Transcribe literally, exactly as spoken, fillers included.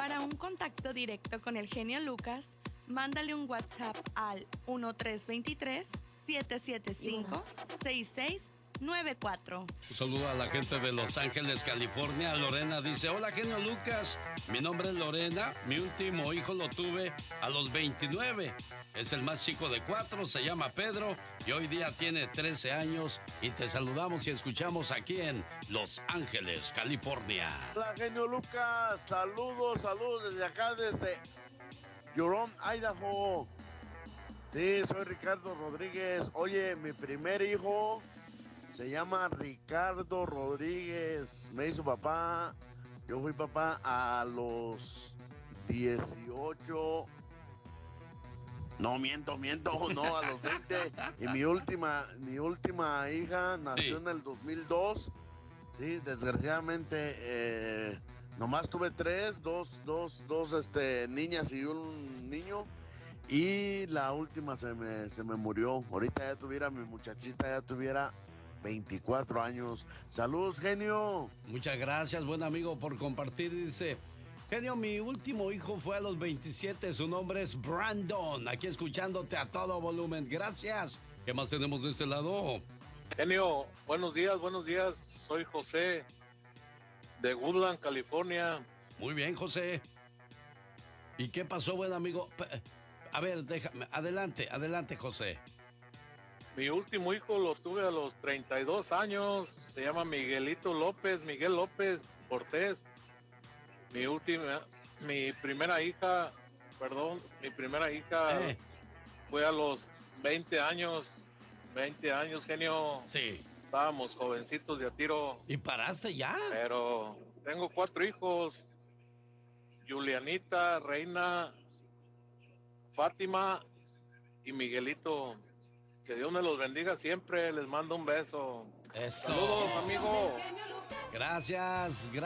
Para un contacto directo con el genio Lucas, mándale un WhatsApp al uno tres dos tres, siete siete cinco, seis seis nueve cuatro. Un saludo a la gente de Los Ángeles, California. Lorena dice: hola, genio Lucas, mi nombre es Lorena, mi último hijo lo tuve a los veintinueve, es el más chico de cuatro, se llama Pedro y hoy día tiene trece años y te saludamos y escuchamos aquí en Los Ángeles, California. Hola, genio Lucas, saludos, saludos desde acá, desde Jerome, Idaho. Sí, soy Ricardo Rodríguez. Oye, mi primer hijo se llama Ricardo Rodríguez. Me hizo papá. Yo fui papá a los dieciocho. No, miento, miento, no, a los veinte. Y mi última, mi última hija nació Sí. en el dos mil dos. Sí, desgraciadamente, eh, nomás tuve tres, dos, dos, dos este, niñas y un niño. Y la última se me, se me murió. Ahorita ya tuviera, mi muchachita ya tuviera veinticuatro años. Saludos, genio. Muchas gracias, buen amigo, por compartir. Dice: genio, mi último hijo fue a los veintisiete, su nombre es Brandon. Aquí escuchándote a todo volumen. Gracias. ¿Qué más tenemos de este lado? Genio, buenos días, buenos días. Soy José de Woodland, California. Muy bien, José. ¿Y qué pasó, buen amigo? A ver, déjame, adelante, adelante, José. Mi último hijo lo tuve a los treinta y dos años. Se llama Miguelito López, Miguel López Cortés. Mi última, mi primera hija, perdón, mi primera hija Eh. fue a los veinte años. veinte años, genio. Sí. Estábamos jovencitos de a tiro. ¿Y paraste ya? Pero tengo cuatro hijos. Julianita, Reina, Fátima y Miguelito. Que Dios me los bendiga siempre. Les mando un beso. Eso. Saludos, amigo. Gracias, gracias.